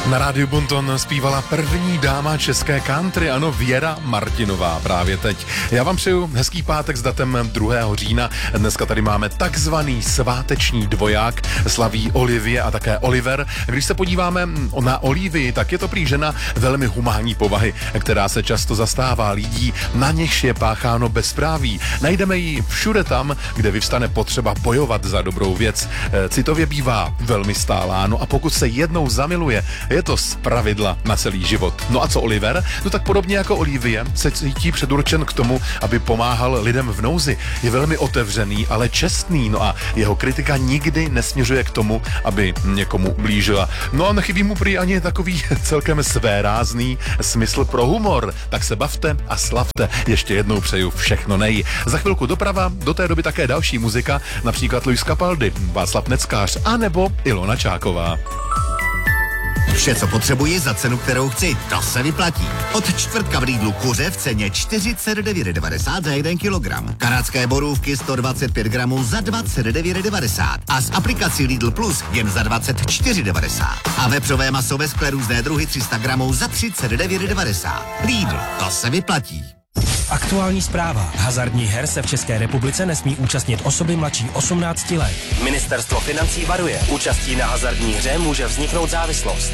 Na rádiu Bonton zpívala první dáma české country, ano, Věra Martinová právě teď. Já vám přeju hezký pátek s datem 2. října. Dneska tady máme takzvaný sváteční dvoják, slaví Olivie a také Oliver. Když se podíváme na Olivii, tak je to prý žena velmi humánní povahy, která se často zastává lidí, na něž je pácháno bezpráví. Najdeme ji všude tam, kde vyvstane potřeba bojovat za dobrou věc. Citově bývá velmi stálá, no a pokud se jednou zamiluje, je to zpravidla na celý život. No a co Oliver? No tak podobně jako Olivie se cítí předurčen k tomu, aby pomáhal lidem v nouzi. Je velmi otevřený, ale čestný, no a jeho kritika nikdy nesměřuje k tomu, aby někomu blížila. No a nechybí mu prý ani takový celkem svérázný smysl pro humor. Tak se bavte a slavte. Ještě jednou přeju všechno nej. Za chvilku doprava, do té doby také další muzika, například Luis Capaldi, Václav Neckář a nebo Ilona Čáková. Vše, co potřebuji za cenu, kterou chci, to se vyplatí. Od čtvrtka v Lidlu kuře v ceně 49,90 za 1 kilogram. Kanadské borůvky 125 gramů za 29,90 a s aplikací Lidl Plus jen za 24,90. A vepřové maso ve skle různé druhy 300 gramů za 39,90. Lidl, to se vyplatí. Aktuální zpráva. Hazardních her se v České republice nesmí účastnit osoby mladší 18 let. Ministerstvo financí varuje. Účastí na hazardní hře může vzniknout závislost.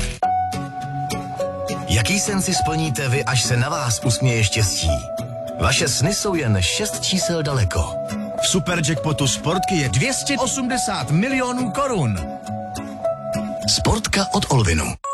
Jaký sen si splníte vy, až se na vás usměje štěstí? Vaše sny jsou jen 6 čísel daleko. V Superjackpotu Sportky je 280 milionů korun. Sportka od Olvinu.